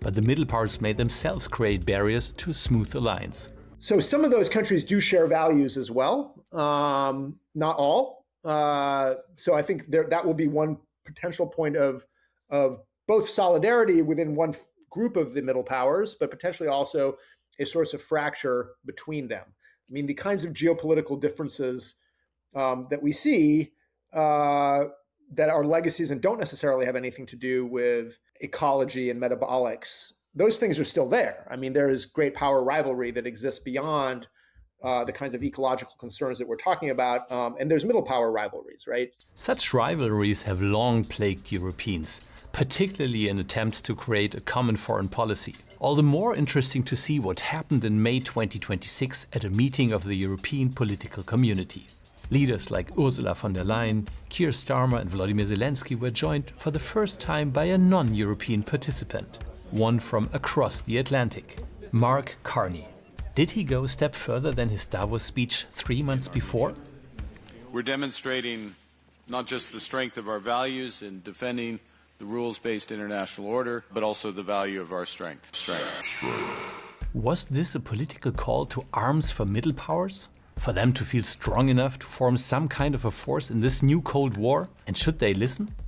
but the middle powers may themselves create barriers to a smooth alliance. So some of those countries do share values as well, not all. So I think that will be one potential point of both solidarity within one group of the middle powers, but potentially also a source of fracture between them. I mean, the kinds of geopolitical differences that we see that are legacies and don't necessarily have anything to do with ecology and metabolics, those things are still there. I mean, there is great power rivalry that exists beyond the kinds of ecological concerns that we're talking about, and there's middle power rivalries, right? Such rivalries have long plagued Europeans, particularly in attempts to create a common foreign policy. All the more interesting to see what happened in May 2026 at a meeting of the European political community. Leaders like Ursula von der Leyen, Keir Starmer and Volodymyr Zelensky were joined for the first time by a non-European participant, one from across the Atlantic, Mark Carney. Did he go a step further than his Davos speech 3 months before? We're demonstrating not just the strength of our values in defending the rules-based international order, but also the value of our strength. Was this a political call to arms for middle powers? For them to feel strong enough to form some kind of a force in this new Cold War? And should they listen?